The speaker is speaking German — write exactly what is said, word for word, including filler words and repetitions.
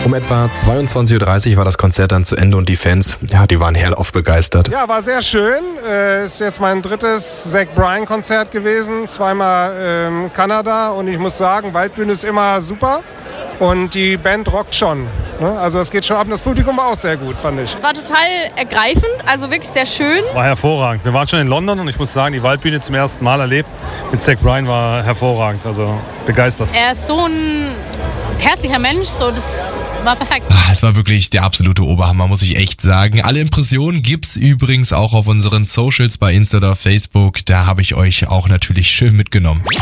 Um etwa zweiundzwanzig Uhr dreißig war das Konzert dann zu Ende und die Fans, ja, die waren hellauf begeistert. Ja, war sehr schön. Äh, ist jetzt mein drittes Zach Bryan Konzert gewesen, zweimal ähm, Kanada und ich muss sagen, Waldbühne ist immer super und die Band rockt schon. Ne? Also es geht schon ab und das Publikum war auch sehr gut, fand ich. Es war total ergreifend, also wirklich sehr schön. War hervorragend. Wir waren schon in London und ich muss sagen, die Waldbühne zum ersten Mal erlebt mit Zach Bryan war hervorragend, also begeistert. Er ist so ein herzlicher Mensch, so das war perfekt. Es war wirklich der absolute Oberhammer, muss ich echt sagen. Alle Impressionen gibt's übrigens auch auf unseren Socials bei Insta oder Facebook. Da habe ich euch auch natürlich schön mitgenommen.